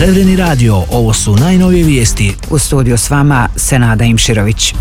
Srebreni radio, ovo su najnovije vijesti. U studiju s vama Senada Imširović.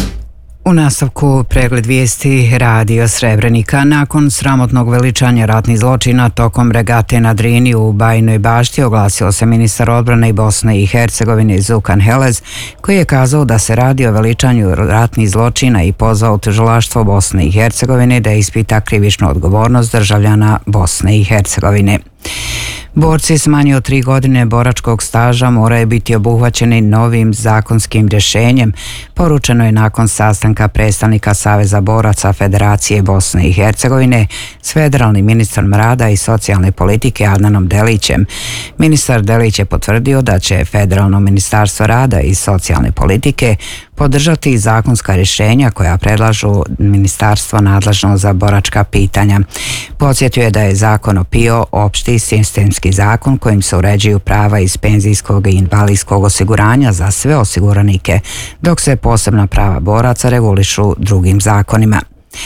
U nastavku pregled vijesti Radio Srebrenika. Nakon sramotnog veličanja ratnih zločina tokom regate na Drini u Bajinoj Bašti oglasio se ministar odbrane i Bosne i Hercegovine Zukan Helez, koji je kazao da se radi o veličanju ratnih zločina i pozvao tužilaštvo Bosne i Hercegovine da ispita krivičnu odgovornost državljana Bosne i Hercegovine. Borci s manje od 3 godine boračkog staža moraju biti obuhvaćeni novim zakonskim rješenjem, poručeno je nakon sastanka predstavnika Saveza boraca Federacije Bosne i Hercegovine s federalnim ministrom rada i socijalne politike Adnanom Delićem. Ministar Delić je potvrdio da će Federalno ministarstvo rada i socijalne politike podržati zakonska rješenja koja predlažu ministarstvo nadležno za boračka pitanja. Podsjetio je da je zakon o PIO opšti sistemski zakon kojim se uređuju prava iz penzijskog i invalidskog osiguranja za sve osiguranike, dok se posebna prava boraca regulišu drugim zakonima.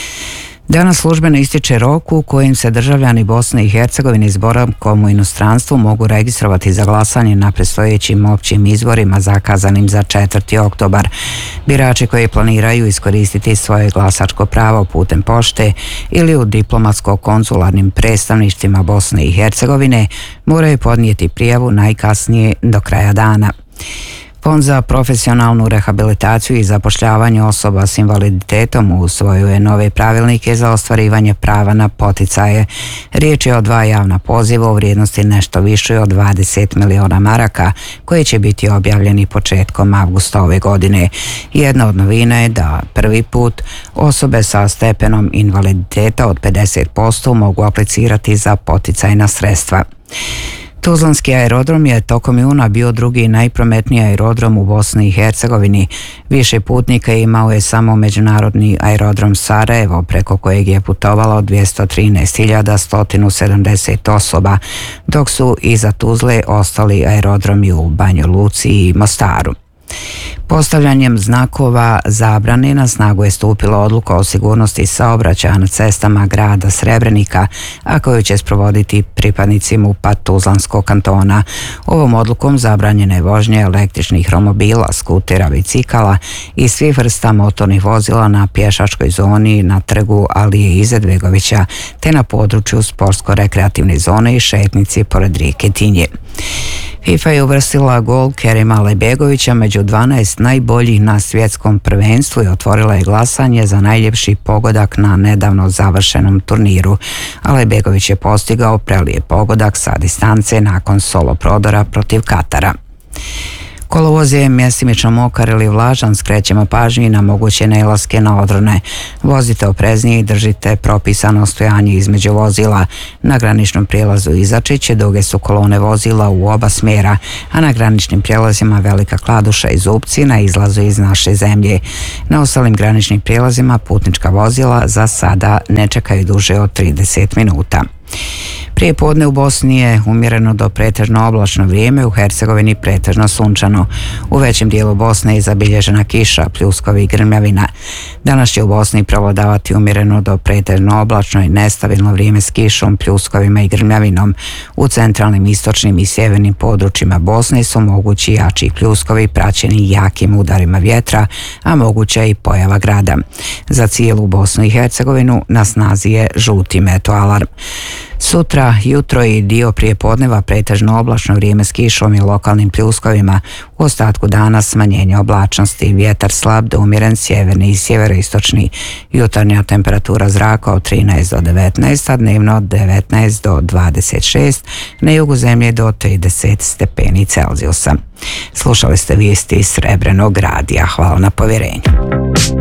Danas službeno ističe rok u kojem se državljani Bosne i Hercegovine s boravkom u inostranstvu mogu registrovati za glasanje na predstojećim općim izborima zakazanim za 4. oktobar. Birači koji planiraju iskoristiti svoje glasačko pravo putem pošte ili u diplomatsko-konzularnim predstavništvima Bosne i Hercegovine moraju podnijeti prijavu najkasnije do kraja dana. Fond za profesionalnu rehabilitaciju i zapošljavanje osoba s invaliditetom usvojio je nove pravilnike za ostvarivanje prava na poticaje. Riječ je o 2 javna poziva u vrijednosti nešto više od 20 miliona maraka koji će biti objavljeni početkom avgusta ove godine. Jedna od novina je da prvi put osobe sa stepenom invaliditeta od 50% mogu aplicirati za poticajna sredstva. Tuzlanski aerodrom je tokom juna bio drugi najprometniji aerodrom u Bosni i Hercegovini. Više putnika imao je samo međunarodni aerodrom Sarajevo, preko kojeg je putovalo 213.170 osoba, dok su iza Tuzle ostali aerodromi u Banjoj Luci i Mostaru. Postavljanjem znakova zabrane na snagu je stupila odluka o sigurnosti saobraćaja na cestama grada Srebrenika, a koju će sprovoditi pripadnici MUP-a Tuzlanskog kantona. Ovom odlukom zabranjena je vožnja električnih romobila, skutera, bicikala i svih vrsta motornih vozila na pješačkoj zoni na trgu Alije Izetbegovića te na području sportsko-rekreativne zone i šetnici pored rijeke Tinje. FIFA je uvrstila gol Kerima Alejbegovića među 12 najboljih na svjetskom prvenstvu i otvorila je glasanje za najljepši pogodak na nedavno završenom turniru. Alejbegović je postigao prelijep pogodak sa distance nakon solo prodora protiv Katara. Kolovoz je mjestimično mokar ili vlažan, skrećemo pažnju na moguće nailaske na odrone. Vozite opreznije i držite propisano stojanje između vozila. Na graničnom prijelazu Izačić duge su kolone vozila u oba smjera, a na graničnim prijelazima Velika Kladuša i Zupci na izlazu iz naše zemlje. Na ostalim graničnim prijelazima putnička vozila za sada ne čekaju duže od 30 minuta. Prije podne u Bosni je umjereno do pretežno oblačno vrijeme, u Hercegovini pretežno sunčano. U većem dijelu Bosne je zabilježena kiša, pljuskovi i grmljavina. Danas će u Bosni prevladavati umjereno do pretežno oblačno i nestabilno vrijeme s kišom, pljuskovima i grmljavinom. U centralnim, istočnim i sjevernim područjima Bosne su mogući jači pljuskovi praćeni jakim udarima vjetra, a moguća i pojava grada. Za cijelu Bosnu i Hercegovinu na snazi je žuti meteoalarm. Sutra, jutro i dio prije podneva pretežno oblačno vrijeme s kišom i lokalnim pljuskovima. U ostatku dana smanjenje oblačnosti, vjetar slab do umjeren sjeverni i sjeveroistočni. Jutarnja temperatura zraka od 13 do 19, a dnevno od 19 do 26, na jugu zemlje do 30 stepeni Celzijusa. Slušali ste vijesti iz Srebrenog radija. Hvala na povjerenju.